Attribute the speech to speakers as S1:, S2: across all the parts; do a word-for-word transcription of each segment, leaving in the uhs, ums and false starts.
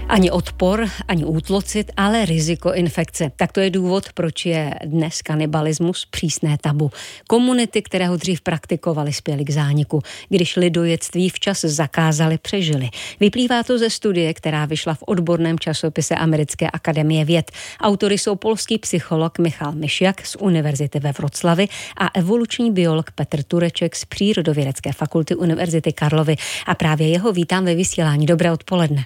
S1: Ani odpor, ani útlocit, ale riziko infekce. Tak to je důvod, proč je dnes kanibalismus přísné tabu. Komunity, které ho dřív praktikovaly, spěly k zániku. Když lidojectví včas zakázali, přežili. Vyplývá to ze studie, která vyšla v odborném časopise Americké akademie věd. Autory jsou polský psycholog Michal Myšiak z Univerzity ve Wroclawi a evoluční biolog Petr Tureček z Přírodovědecké fakulty Univerzity Karlovy. A právě jeho vítám ve vysílání. Dobré odpoledne.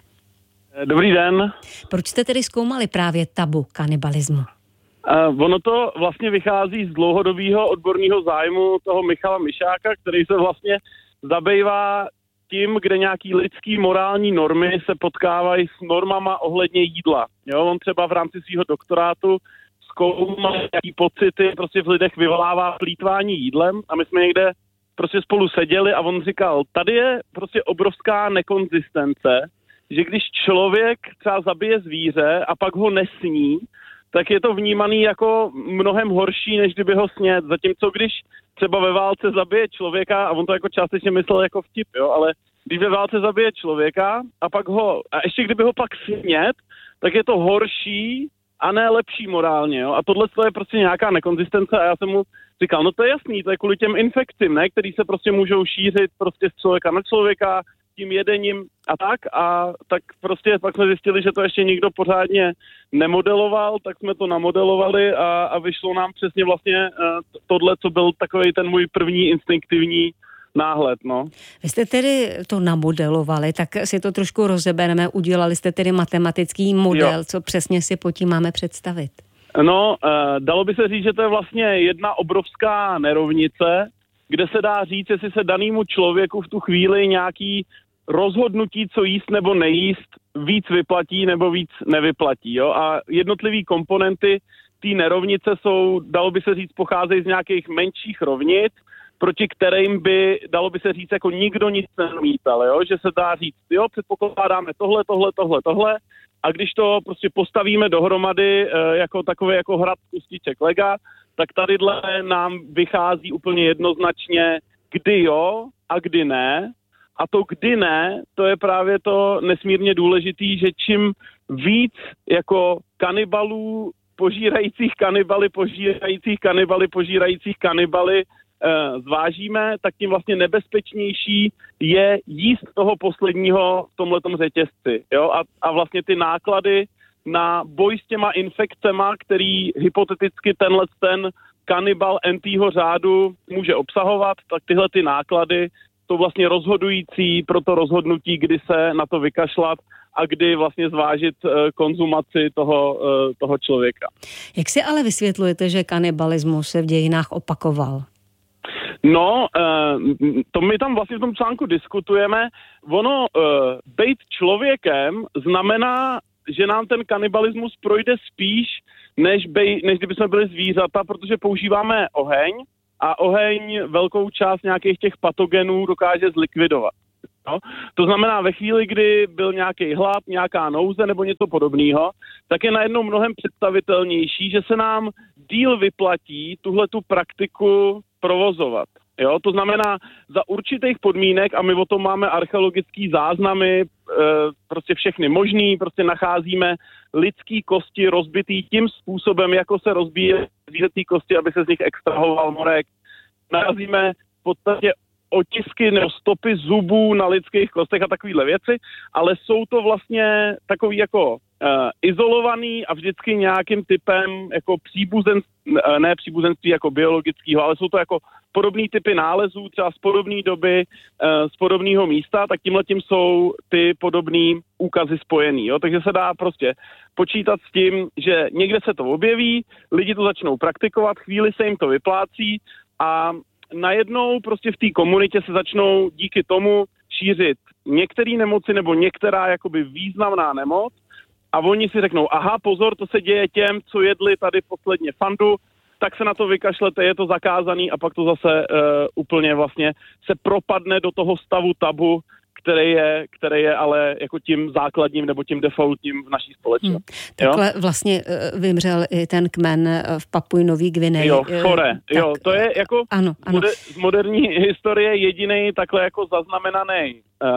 S2: Dobrý den.
S1: Proč jste tedy zkoumali právě tabu kanibalismu?
S2: Uh, ono to vlastně vychází z dlouhodobého odborného zájmu toho Michala Myšáka, který se vlastně zabývá tím, kde nějaký lidský morální normy se potkávají s normama ohledně jídla. Jo, on třeba v rámci svého doktorátu zkoumal, jaký pocity prostě v lidech vyvolává plýtvání jídlem a my jsme někde prostě spolu seděli a on říkal, tady je prostě obrovská nekonzistence, že když člověk třeba zabije zvíře a pak ho nesní, tak je to vnímaný jako mnohem horší, než kdyby ho snět. Zatímco když třeba ve válce zabije člověka, a on to jako částečně myslel jako vtip, jo, ale když ve válce zabije člověka a pak ho, a ještě kdyby ho pak snět, tak je to horší a ne lepší morálně, jo. A tohle je prostě nějaká nekonzistence a já jsem mu říkal, no to je jasný, to je kvůli těm infekcím, ne, který se prostě můžou šířit prostě z člověka na člověka, tím jedením a tak a tak prostě pak jsme zjistili, že to ještě nikdo pořádně nemodeloval, tak jsme to namodelovali a, a vyšlo nám přesně vlastně uh, tohle, co byl takový ten můj první instinktivní náhled, no.
S1: Vy jste tedy to namodelovali, tak si to trošku rozebereme, udělali jste tedy matematický model, jo. Co přesně si pod tím máme představit?
S2: No, uh, dalo by se říct, že to je vlastně jedna obrovská nerovnice, kde se dá říct, jestli se danému člověku v tu chvíli nějaký rozhodnutí, co jíst nebo nejíst, víc vyplatí nebo víc nevyplatí. Jo? A jednotlivý komponenty té nerovnice jsou, dalo by se říct, pocházejí z nějakých menších rovnic, proti kterým by, dalo by se říct, jako nikdo nic nenamítal. Jo? Že se dá říct, jo, předpokládáme tohle, tohle, tohle, tohle, a když to prostě postavíme dohromady e, jako takové jako hrad kustiček lega, tak tadyhle nám vychází úplně jednoznačně, kdy jo a kdy ne. A to kdy ne, to je právě to nesmírně důležitý, že čím víc jako kanibalů, požírajících kanibaly, požírajících kanibaly, požírajících kanibaly e, zvážíme, tak tím vlastně nebezpečnější je jíst toho posledního v tomhletom řetězci. Jo? A, a vlastně ty náklady na boj s těma infekcema, který hypoteticky tenhle ten kanibal entýho řádu může obsahovat, tak tyhle ty náklady jsou vlastně rozhodující pro to rozhodnutí, kdy se na to vykašlat a kdy vlastně zvážit konzumaci toho, toho člověka.
S1: Jak si ale vysvětlujete, že kanibalismus se v dějinách opakoval?
S2: No, to my tam vlastně v tom článku diskutujeme. Ono, být člověkem znamená, že nám ten kanibalismus projde spíš, než, bej, než kdyby jsme byli zvířata, protože používáme oheň a oheň velkou část nějakých těch patogenů dokáže zlikvidovat. No? To znamená, ve chvíli, kdy byl nějaký hlad, nějaká nouze nebo něco podobného, tak je najednou mnohem představitelnější, že se nám díl vyplatí tuhletu praktiku provozovat. Jo, to znamená, za určitých podmínek, a my o tom máme archeologický záznamy, e, prostě všechny možný, prostě nacházíme lidský kosti rozbitý tím způsobem, jako se rozbíjí zvířecí kosti, aby se z nich extrahoval morek. Nacházíme v podstatě otisky nebo stopy zubů na lidských kostech a takovýhle věci, ale jsou to vlastně takový jako uh, izolovaný a vždycky nějakým typem jako příbuzenství, ne příbuzenství jako biologického, ale jsou to jako podobný typy nálezů, třeba z podobné doby, uh, z podobného místa, tak tímhletím jsou ty podobné úkazy spojený. Jo? Takže se dá prostě počítat s tím, že někde se to objeví, lidi to začnou praktikovat, chvíli se jim to vyplácí a najednou prostě v té komunitě se začnou díky tomu šířit některé nemoci nebo některá jakoby významná nemoc a oni si řeknou, aha, pozor, to se děje těm, co jedli tady posledně fandu, tak se na to vykašlete, je to zakázaný a pak to zase uh, úplně vlastně se propadne do toho stavu tabu, který je, který je ale jako tím základním nebo tím defaultním v naší společnosti. Hmm.
S1: Takhle jo? Vlastně uh, vymřel i ten kmen v Papui Nový Gvineji.
S2: Jo, Fore. Uh, jo, to je jako
S1: ano, ano.
S2: Z moderní historie jedinej takhle jako zaznamenaný uh,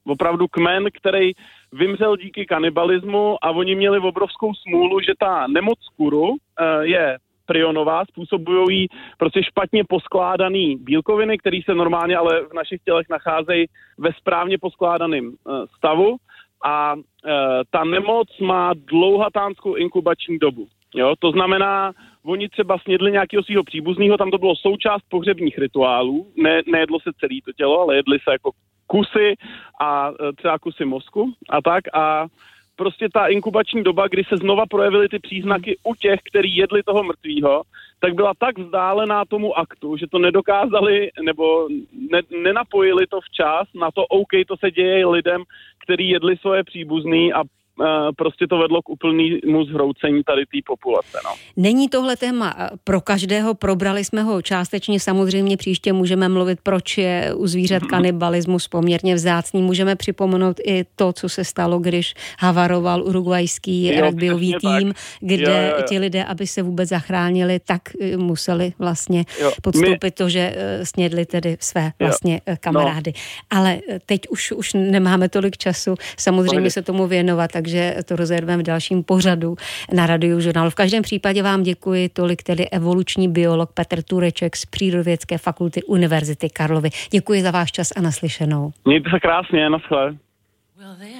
S2: opravdu kmen, který vymřel díky kanibalismu a oni měli obrovskou smůlu, že ta nemoc kuru je prionová, způsobují jí prostě špatně poskládaný bílkoviny, které se normálně ale v našich tělech nacházejí ve správně poskládaném stavu a ta nemoc má dlouhatánskou inkubační dobu. Jo? To znamená, oni třeba snědli nějakého svého příbuzného, tam to bylo součást pohřebních rituálů, ne, nejedlo se celé to tělo, ale jedli se jako kusy a třeba kusy mozku a tak a prostě ta inkubační doba, kdy se znova projevily ty příznaky u těch, kteří jedli toho mrtvýho, tak byla tak vzdálená tomu aktu, že to nedokázali nebo ne, nenapojili to včas na to, OK, to se děje lidem, kteří jedli svoje příbuzný a prostě to vedlo k úplnému zhroucení tady té populace. No.
S1: Není tohle téma pro každého, probrali jsme ho částečně, samozřejmě příště můžeme mluvit, proč je u zvířat kanibalismus poměrně vzácný. Můžeme připomenout i to, co se stalo, když havaroval urugvajský rugbyový tým, tak. kde jo, jo, jo. ti lidé, aby se vůbec zachránili, tak museli vlastně jo. podstoupit My... to, že snědli tedy své vlastně jo. kamarády. No. Ale teď už, už nemáme tolik času samozřejmě Pojde. se tomu věnovat, tak takže to rozjedeme v dalším pořadu na Radiožurnálu. V každém případě vám děkuji, tolik tedy evoluční biolog Petr Tureček z Přírodovědské fakulty Univerzity Karlovy. Děkuji za váš čas a naslyšenou.
S2: Mějte se krásně, naschle.